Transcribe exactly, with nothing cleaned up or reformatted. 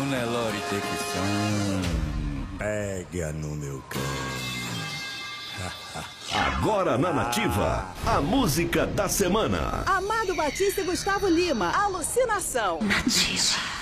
Nelore Tequissano. Pega no meu cano. Agora na Nativa, a música da semana. Amado Batista e Gustavo Lima, Alucinação. Nativa.